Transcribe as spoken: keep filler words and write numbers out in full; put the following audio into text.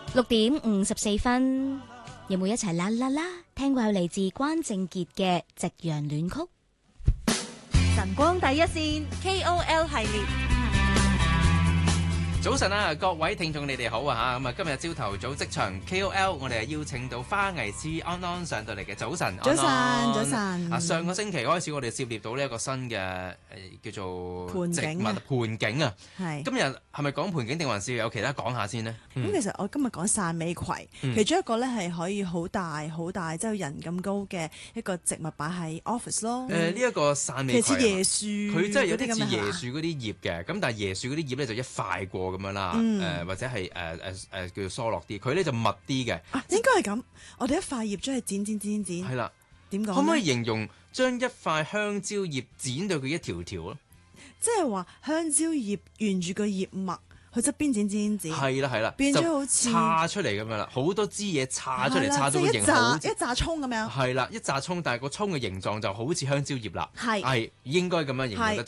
六點五十四分，有冇一齊啦啦啦？聽過有嚟自關正傑嘅《夕陽戀曲》。 晨光第一線 K O L 系列。 早晨啊，各位聽眾你哋好啊嚇！咁啊，今日朝頭早職場 K O L，我哋係邀請到花藝師安安上到嚟嘅。早晨， 早晨， 安安早晨。 啊，上個星期開始，我哋涉獵到呢一個新嘅誒、呃、叫做盆景啊， 盆景啊。 係。 今日係咪講盆景定還是有其他講下先呢？ 咁、嗯、其實我今日講汕尾葵，嗯、其中一個咧係可以好大好大，即係人咁高嘅一個植物擺喺 office 咯。 誒呢一個汕尾葵， 其實似椰樹， 佢真係有啲似椰樹嗰啲葉嘅，咁但係椰樹嗰啲葉咧就一塊過咁樣啦。嗯誒、呃、或者係誒誒誒叫做疏落啲，佢咧就密啲嘅。 啊，應該係咁。我哋一塊葉將佢剪剪剪剪。係啦。 點講？ 可唔可以形容將一塊香蕉葉剪到佢一條條咯？ 即係話香蕉葉沿住個葉脈，佢側邊剪剪剪。係啦係啦， 變咗好似叉出嚟咁樣啦，好多支嘢叉出嚟，叉到個形好一紮葱咁樣。 係啦，一紮葱，但係個葱嘅形狀就好似香蕉葉啦。 係係應該咁樣形容得。